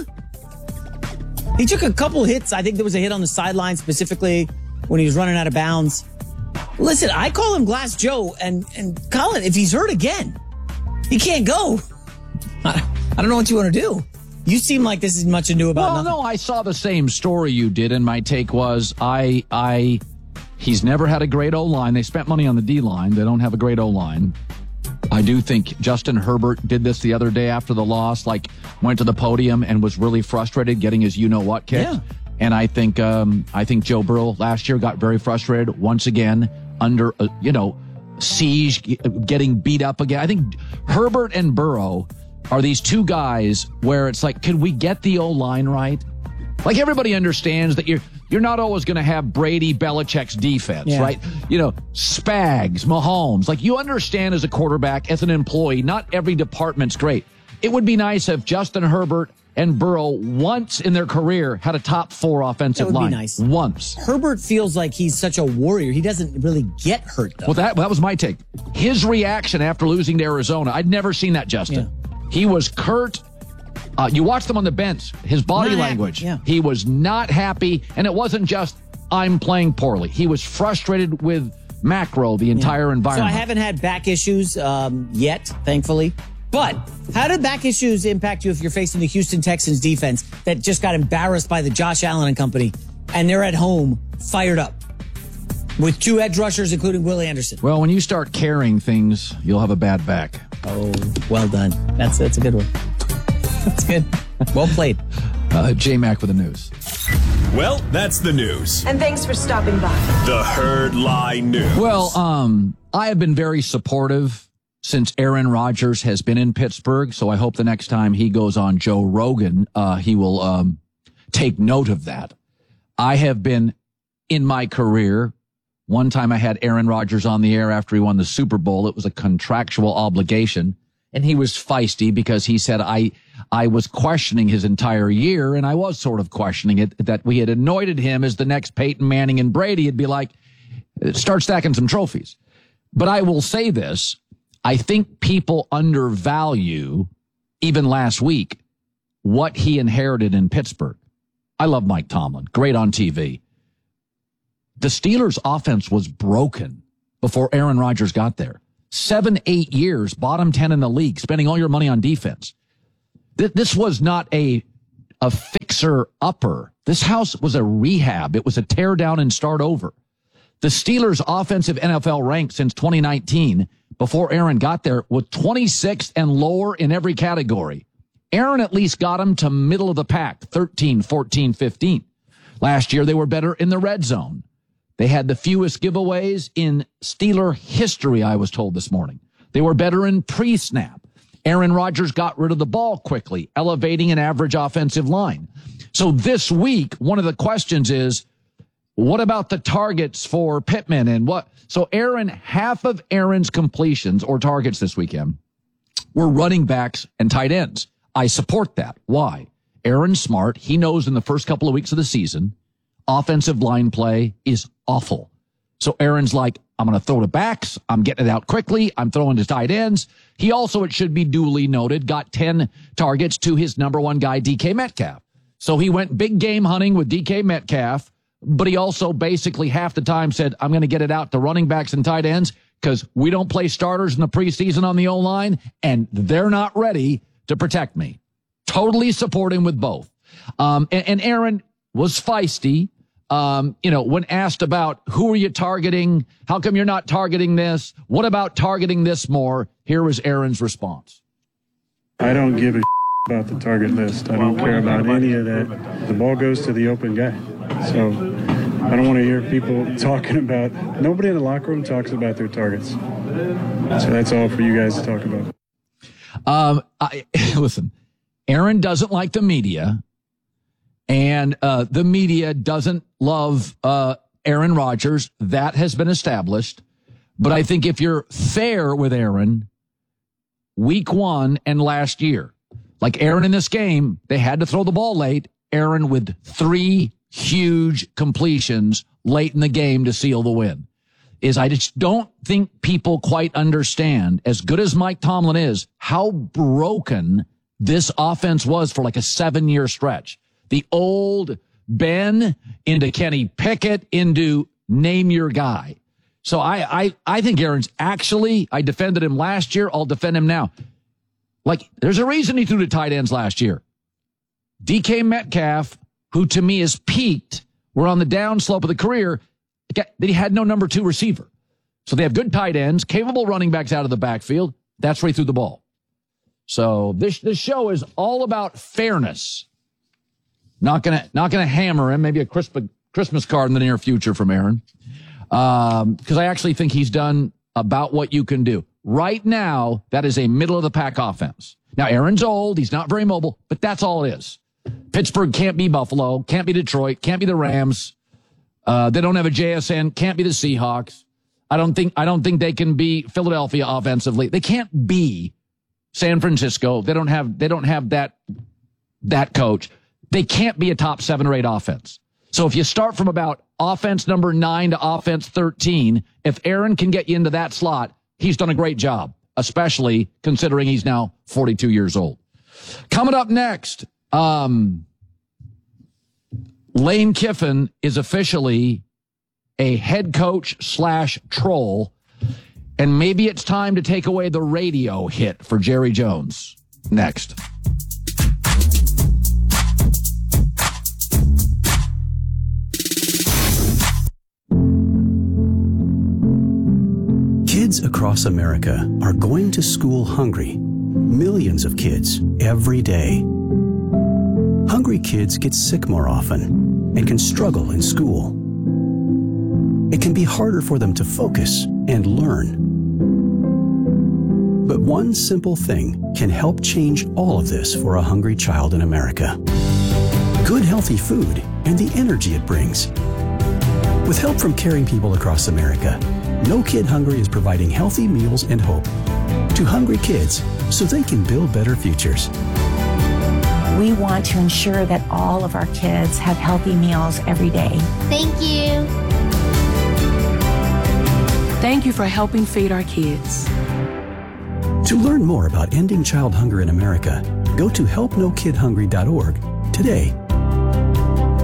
He took a couple hits. I think there was a hit on the sideline specifically when he was running out of bounds. Listen, I call him Glass Joe, and Colin, if he's hurt again, he can't go. I don't know what you want to do. You seem like this is much ado about nothing. No, I saw the same story you did, and my take was he's never had a great O-line. They spent money on the D-line. They don't have a great O-line. I do think Justin Herbert did this the other day after the loss, like went to the podium and was really frustrated getting his you-know-what kicked. Yeah. And I think Joe Burrow last year got very frustrated once again under, siege, getting beat up again. I think Herbert and Burrow are these two guys where it's like, can we get the O-line right? Like, everybody understands that you're not always going to have Brady Belichick's defense, right? Spags, Mahomes. Like, you understand as a quarterback, as an employee, not every department's great. It would be nice if Justin Herbert and Burrow once in their career had a top 4 offensive line. That would be nice. Once. Herbert feels like he's such a warrior. He doesn't really get hurt, though. Well, that was my take. His reaction after losing to Arizona, I'd never seen that, Justin. Yeah. He was curt. You watched him on the bench, his body language. Yeah. He was not happy, and it wasn't just, I'm playing poorly. He was frustrated with macro, the entire environment. So I haven't had back issues yet, thankfully. But how did back issues impact you if you're facing the Houston Texans defense that just got embarrassed by the Josh Allen and company, and they're at home fired up with 2 edge rushers, including Will Anderson? Well, when you start carrying things, you'll have a bad back. Oh, well done. That's a good one. That's good. Well played. J-Mac with the news. Well, that's the news. And thanks for stopping by. The Herd Lie News. Well, I have been very supportive since Aaron Rodgers has been in Pittsburgh, so I hope the next time he goes on Joe Rogan, he will take note of that. I have been, in my career, one time I had Aaron Rodgers on the air after he won the Super Bowl. It was a contractual obligation, and he was feisty because he said I was questioning his entire year, and I was sort of questioning it, that we had anointed him as the next Peyton Manning and Brady. It'd be like, start stacking some trophies. But I will say this. I think people undervalue, even last week, what he inherited in Pittsburgh. I love Mike Tomlin. Great on TV. The Steelers' offense was broken before Aaron Rodgers got there. 7-8 years, bottom 10 in the league, spending all your money on defense. This was not a fixer-upper. This house was a rehab. It was a tear down and start over. The Steelers' offensive NFL rank since 2019, before Aaron got there, was 26th and lower in every category. Aaron at least got them to middle of the pack, 13, 14, 15. Last year, they were better in the red zone. They had the fewest giveaways in Steeler history, I was told this morning. They were better in pre-snap. Aaron Rodgers got rid of the ball quickly, elevating an average offensive line. So this week, one of the questions is, what about the targets for Pittman and what? So Aaron, half of Aaron's completions or targets this weekend were running backs and tight ends. I support that. Why? Aaron's smart. He knows in the first couple of weeks of the season, offensive line play is awful. So Aaron's like, I'm going to throw to backs. I'm getting it out quickly. I'm throwing to tight ends. He also, it should be duly noted, got 10 targets to his number one guy, DK Metcalf. So he went big game hunting with DK Metcalf, but he also basically half the time said, I'm going to get it out to running backs and tight ends because we don't play starters in the preseason on the O-line, and they're not ready to protect me. Totally support him with both. And Aaron was feisty. When asked about who are you targeting, how come you're not targeting this? What about targeting this more? Here was Aaron's response. I don't give a about the target list. I don't care about any of that. The ball goes to the open guy. So I don't want to hear people talking about, nobody in the locker room talks about their targets. So that's all for you guys to talk about. Listen, Aaron doesn't like the media. And the media doesn't love Aaron Rodgers. That has been established. But I think if you're fair with Aaron, week one and last year, like Aaron in this game, they had to throw the ball late. Aaron with 3 huge completions late in the game to seal the win. I just don't think people quite understand, as good as Mike Tomlin is, how broken this offense was for like a 7-year stretch. The old Ben into Kenny Pickett into name your guy. So I think Aaron's actually, I defended him last year. I'll defend him now. Like, there's a reason he threw to tight ends last year. DK Metcalf, who to me is peaked, were on the downslope of the career. He had no number 2 receiver. So they have good tight ends, capable running backs out of the backfield. That's where he threw the ball. So this show is all about fairness. Not gonna hammer him. Maybe a Christmas card in the near future from Aaron. Because I actually think he's done about what you can do. Right now, that is a middle-of-the-pack offense. Now, Aaron's old. He's not very mobile, but that's all it is. Pittsburgh can't be Buffalo, can't be Detroit, can't be the Rams. They don't have a JSN, can't be the Seahawks. I don't think they can be Philadelphia offensively. They can't be San Francisco. They don't have that coach. They can't be a top 7 or 8 offense. So if you start from about offense number 9 to offense 13, if Aaron can get you into that slot, he's done a great job, especially considering he's now 42 years old. Coming up next, Lane Kiffin is officially a head coach / troll, and maybe it's time to take away the radio hit for Jerry Jones. Next. Kids across America are going to school hungry. Millions of kids every day. Hungry kids get sick more often and can struggle in school. It can be harder for them to focus and learn. But one simple thing can help change all of this for a hungry child in America. Good healthy food and the energy it brings. With help from caring people across America, No Kid Hungry is providing healthy meals and hope to hungry kids so they can build better futures. We want to ensure that all of our kids have healthy meals every day. Thank you. Thank you for helping feed our kids. To learn more about ending child hunger in America, go to helpnokidhungry.org today.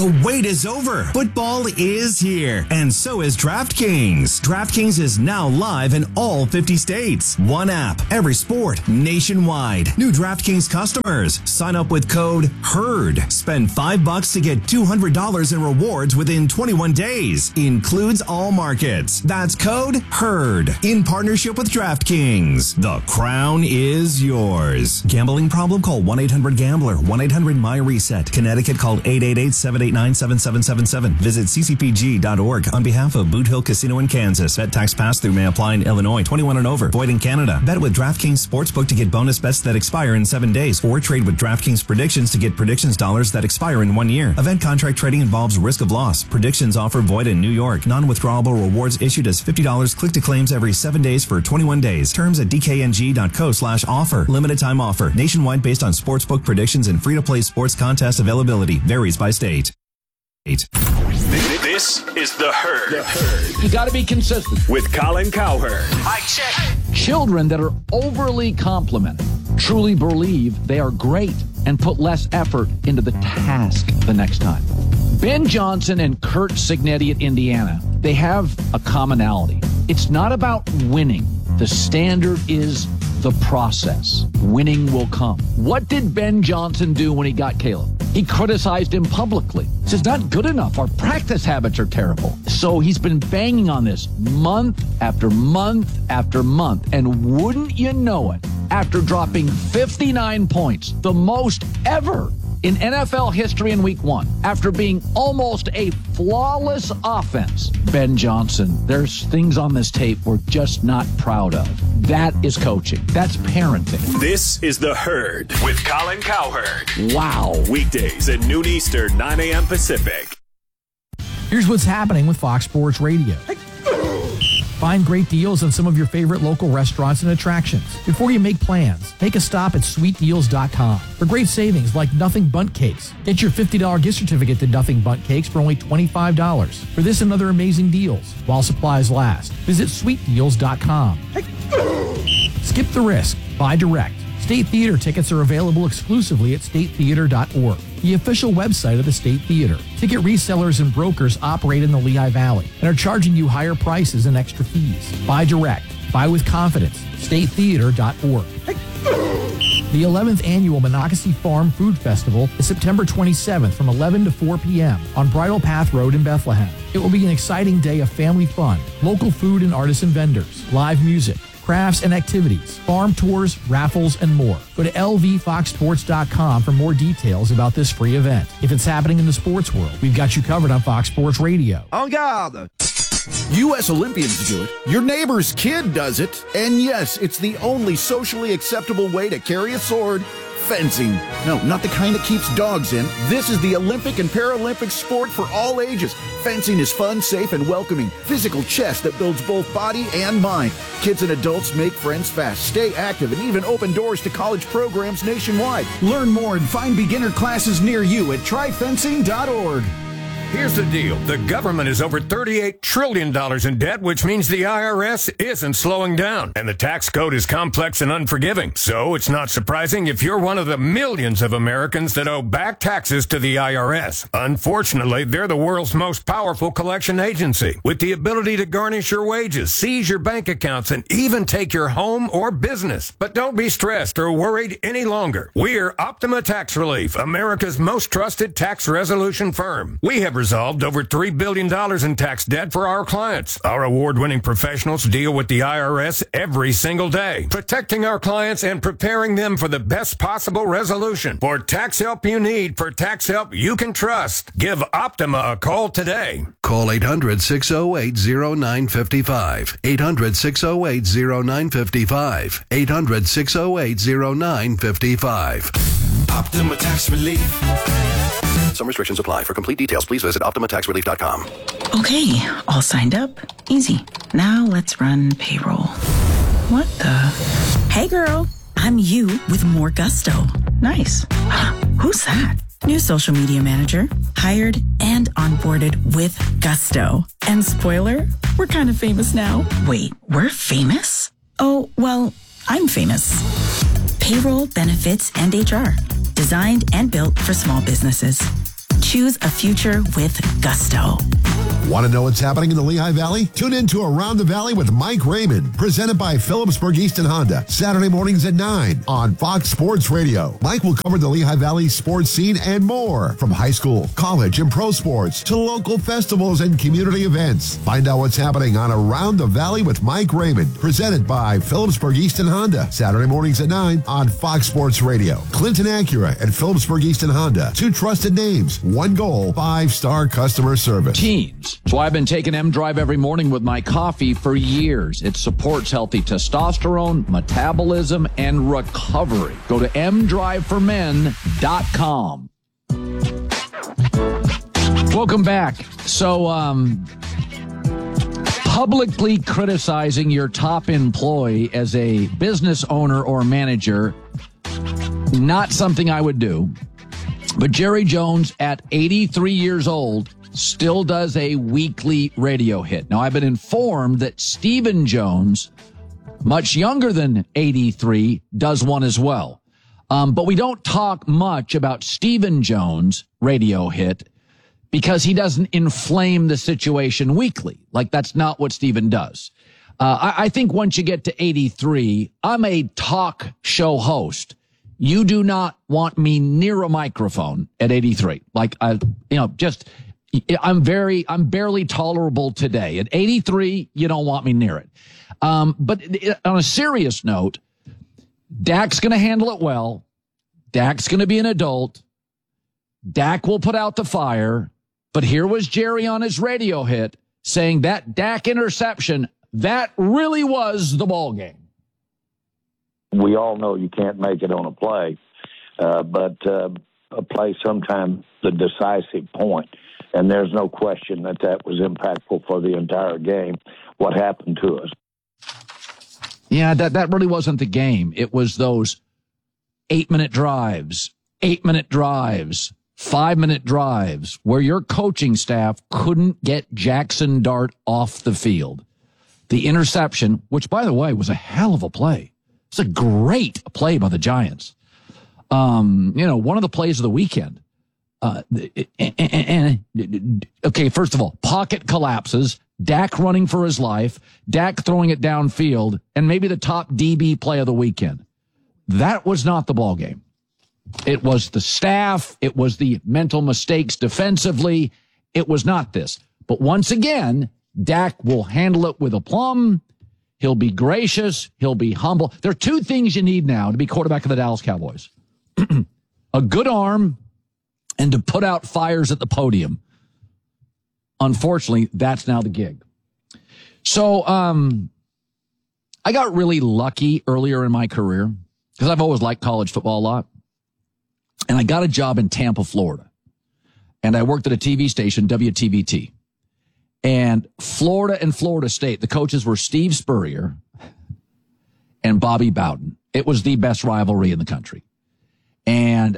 The wait is over. Football is here, and so is DraftKings. DraftKings is now live in all 50 states. One app, every sport, nationwide. New DraftKings customers, sign up with code HERD. Spend $5 to get $200 in rewards within 21 days. Includes all markets. That's code HERD. In partnership with DraftKings. The crown is yours. Gambling problem? Call 1-800-GAMBLER. 1-800-MY-RESET. Connecticut, call 888-789-7777. Visit ccpg.org on behalf of Boot Hill Casino in Kansas. Bet tax pass-through may apply in Illinois. 21 and over. Void in Canada. Bet with DraftKings Sportsbook to get bonus bets that expire in 7 days. Or trade with DraftKings Predictions to get predictions dollars that expire in 1 year. Event contract trading involves risk of loss. Predictions offer void in New York. Non-withdrawable rewards issued as $50 click to claims every 7 days for 21 days. Terms at dkng.co/offer. Limited time offer. Nationwide based on sportsbook predictions and free-to-play sports contest availability. Varies by state. This is The Herd. You got to be consistent. With Colin Cowherd. I check. Children that are overly complimented truly believe they are great and put less effort into the task the next time. Ben Johnson and Curt Cignetti at Indiana, they have a commonality. It's not about winning. The standard is the process. Winning will come. What did Ben Johnson do when he got Caleb? He criticized him publicly. He says, not good enough. Our practice habits are terrible. So he's been banging on this month after month after month. And wouldn't you know it, after dropping 59 points, the most ever in NFL history in week 1, after being almost a flawless offense, Ben Johnson, there's things on this tape we're just not proud of. That is coaching. That's parenting. This is The Herd with Colin Cowherd. Wow. Weekdays at noon Eastern, 9 a.m. Pacific. Here's what's happening with Fox Sports Radio. Find great deals on some of your favorite local restaurants and attractions. Before you make plans, take a stop at sweetdeals.com for great savings like Nothing Bundt Cakes. Get your $50 gift certificate to Nothing Bundt Cakes for only $25. For this and other amazing deals, while supplies last, visit sweetdeals.com. Skip the risk. Buy direct. State Theater tickets are available exclusively at statetheater.org, the official website of the State Theater. Ticket resellers and brokers operate in the Lehigh Valley and are charging you higher prices and extra fees. Buy direct. Buy with confidence. statetheater.org. The 11th annual Monocacy Farm Food Festival is September 27th from 11 to 4 p.m. on Bridle Path Road in Bethlehem. It will be an exciting day of family fun, local food and artisan vendors, live music, crafts and activities, farm tours, raffles, and more. Go to lvfoxsports.com for more details about this free event. If it's happening in the sports world, we've got you covered on Fox Sports Radio. En garde! U.S. Olympians do it. Your neighbor's kid does it. And yes, it's the only socially acceptable way to carry a sword. Fencing. No, not the kind that keeps dogs in. This is the Olympic and Paralympic sport for all ages. Fencing is fun, safe, and welcoming. Physical chess that builds both body and mind. Kids and adults make friends fast, stay active, and even open doors to college programs nationwide. Learn more and find beginner classes near you at tryfencing.org. Here's the deal. The government is over $38 trillion in debt, which means the IRS isn't slowing down. And the tax code is complex and unforgiving. So it's not surprising if you're one of the millions of Americans that owe back taxes to the IRS. Unfortunately, they're the world's most powerful collection agency, with the ability to garnish your wages, seize your bank accounts, and even take your home or business. But don't be stressed or worried any longer. We're Optima Tax Relief, America's most trusted tax resolution firm. We have resolved over $3 billion in tax debt for our clients. Our award-winning professionals deal with the IRS every single day, protecting our clients and preparing them for the best possible resolution. For tax help you need, for tax help you can trust, give Optima a call today. Call 800-608-0955. 800-608-0955. 800-608-0955. Optima Tax Relief. Some restrictions apply. For complete details, please visit OptimaTaxRelief.com. Okay, all signed up. Easy. Now let's run payroll. What the? Hey girl, I'm you with more gusto. Nice. Who's that? New social media manager. Hired and onboarded with gusto. And spoiler, we're kind of famous now. Wait, we're famous? Oh, well, I'm famous. Payroll, benefits, and HR. Designed and built for small businesses. Choose a future with gusto. Want to know what's happening in the Lehigh Valley? Tune in to Around the Valley with Mike Raymond, presented by Phillipsburg Easton Honda, Saturday mornings at 9 on Fox Sports Radio. Mike will cover the Lehigh Valley sports scene and more, from high school, college, and pro sports to local festivals and community events. Find out what's happening on Around the Valley with Mike Raymond, presented by Phillipsburg Easton Honda, Saturday mornings at 9 on Fox Sports Radio. Clinton Acura and Phillipsburg Easton Honda, 2 trusted names, 1 goal, 5-star customer service. Teens. So I've been taking M-Drive every morning with my coffee for years. It supports healthy testosterone, metabolism, and recovery. Go to mdriveformen.com. Welcome back. So, publicly criticizing your top employee as a business owner or manager, not something I would do. But Jerry Jones, at 83 years old, still does a weekly radio hit. Now, I've been informed that Stephen Jones, much younger than 83, does one as well. But we don't talk much about Stephen Jones' radio hit because he doesn't inflame the situation weekly. Like, that's not what Stephen does. I think once you get to 83, I'm a talk show host. You do not want me near a microphone at 83. Like, I'm barely tolerable today. At 83, you don't want me near it. But on a serious note, Dak's going to handle it well. Dak's going to be an adult. Dak will put out the fire. But here was Jerry on his radio hit saying that Dak interception, that really was the ball game. We all know you can't make it on a play, but a play sometimes the decisive point. And there's no question that was impactful for the entire game, what happened to us. Yeah, that really wasn't the game. It was those 8-minute drives, 5-minute drives, where your coaching staff couldn't get Jackson Dart off the field. The interception, which, by the way, was a hell of a play. It's a great play by the Giants. One of the plays of the weekend. Okay, first of all, pocket collapses, Dak running for his life, Dak throwing it downfield, and maybe the top DB play of the weekend. That was not the ball game. It was the staff. It was the mental mistakes defensively. It was not this. But once again, Dak will handle it with aplomb. He'll be gracious. He'll be humble. There are 2 things you need now to be quarterback of the Dallas Cowboys. A good arm and to put out fires at the podium. Unfortunately, that's now the gig. So I got really lucky earlier in my career because I've always liked college football a lot. And I got a job in Tampa, Florida. And I worked at a TV station, WTVT. And Florida and Florida State, the coaches were Steve Spurrier and Bobby Bowden. It was the best rivalry in the country. And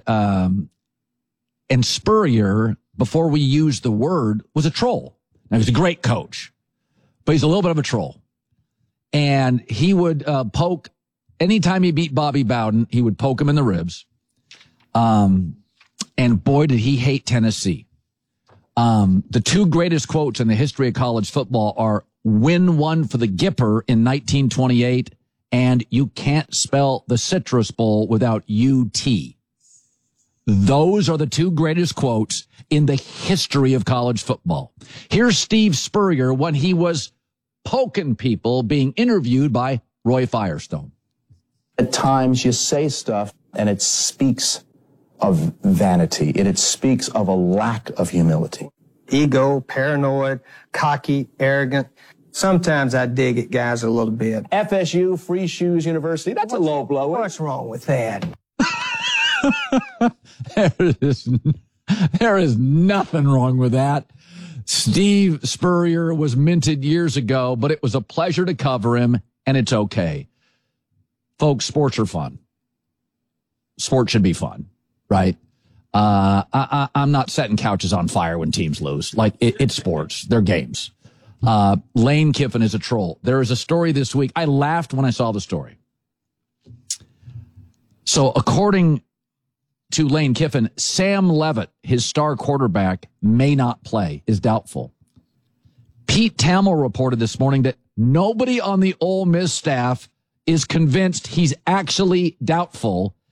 Spurrier, before we used the word, was a troll. Now, he's a great coach, but he's a little bit of a troll. And he would poke, anytime he beat Bobby Bowden, he would poke him in the ribs. And boy, did he hate Tennessee. The 2 greatest quotes in the history of college football are "win one for the Gipper" in 1928 and "you can't spell the Citrus Bowl without UT." Those are the 2 greatest quotes in the history of college football. Here's Steve Spurrier when he was poking people being interviewed by Roy Firestone. At times you say stuff and it speaks of vanity. It speaks of a lack of humility. Ego, paranoid, cocky, arrogant. Sometimes I dig at guys a little bit. FSU, Free Shoes University, that's a low blow. What's wrong with that? There is nothing wrong with that. Steve Spurrier was minted years ago, but it was a pleasure to cover him, and it's okay. Folks, sports are fun. Sports should be fun, right? I'm not setting couches on fire when teams lose. Like, it's sports. They're games. Lane Kiffin is a troll. There is a story this week. I laughed when I saw the story. So according to Lane Kiffin, Sam Leavitt, his star quarterback, may not play, is doubtful. Pete Thamel reported this morning that nobody on the Ole Miss staff is convinced he's actually doubtful.